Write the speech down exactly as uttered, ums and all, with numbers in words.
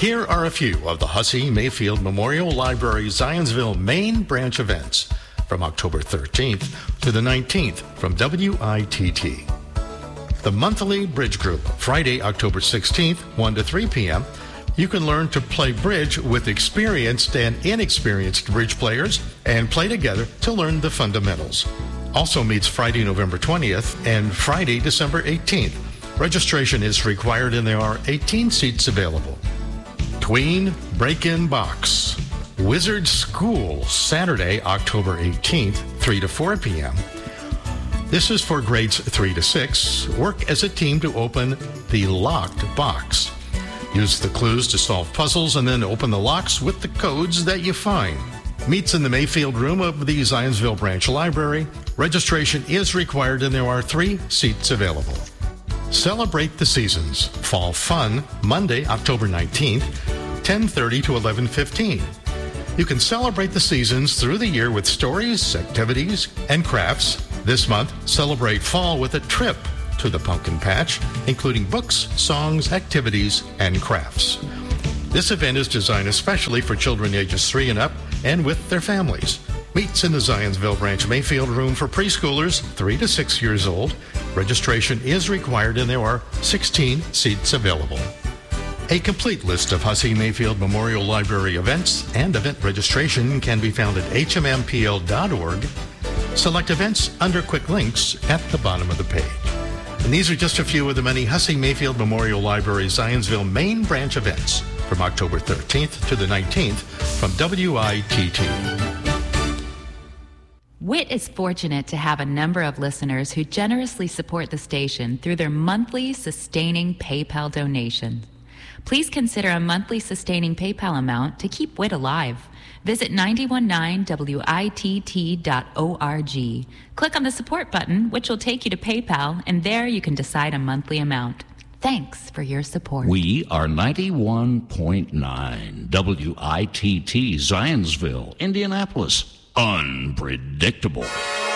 Here are a few of the Hussey Mayfield Memorial Library Zionsville main branch events from October thirteenth to the nineteenth from W I T T. The monthly bridge group, Friday, October sixteenth, one to three p.m. You can learn to play bridge with experienced and inexperienced bridge players and play together to learn the fundamentals. Also meets Friday, November twentieth and Friday, December eighteenth. Registration is required and there are eighteen seats available. Tween Break-In Box. Wizard School, Saturday, October eighteenth, three to four p.m. This is for grades three to six. Work as a team to open the locked box. Use the clues to solve puzzles and then open the locks with the codes that you find. Meets in the Mayfield room of the Zionsville Branch Library. Registration is required and there are three seats available. Celebrate the Seasons. Fall Fun, Monday, October nineteenth, ten thirty to eleven fifteen. You can celebrate the seasons through the year with stories, activities, and crafts. This month, celebrate fall with a trip to the pumpkin patch, including books, songs, activities, and crafts. This event is designed especially for children ages three and up and with their families. Meets in the Zionsville Branch Mayfield room for preschoolers three to six years old. Registration is required and there are sixteen seats available. A complete list of Hussey Mayfield Memorial Library events and event registration can be found at h m m p l dot org. Select events under quick links at the bottom of the page. And these are just a few of the many Hussey Mayfield Memorial Library Zionsville main branch events from October thirteenth to the nineteenth from W I T T. W I T is fortunate to have a number of listeners who generously support the station through their monthly sustaining PayPal donations. Please consider a monthly sustaining PayPal amount to keep W I T alive. Visit nine one nine w i t t dot org. Click on the support button, which will take you to PayPal, and there you can decide a monthly amount. Thanks for your support. We are ninety-one point nine W I T T, Zionsville, Indianapolis. Unpredictable.